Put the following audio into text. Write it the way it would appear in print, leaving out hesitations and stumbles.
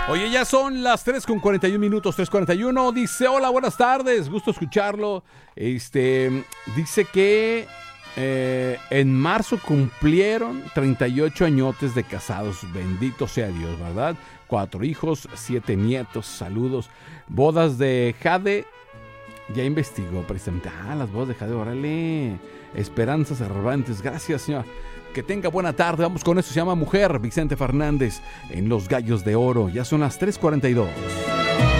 Oye, ya son las 3:41, 3:41. Dice, hola, buenas tardes, gusto escucharlo. Dice que en marzo cumplieron 38 añotes de casados. Bendito sea Dios, ¿verdad? 4 hijos, 7 nietos, saludos. Bodas de Jade, ya investigó precisamente. Las bodas de Jade, órale. Esperanzas Cervantes, gracias, señora. Que tenga buena tarde. Vamos con eso. Se llama Mujer, Vicente Fernández en Los Gallos de Oro. Ya son las 3:42.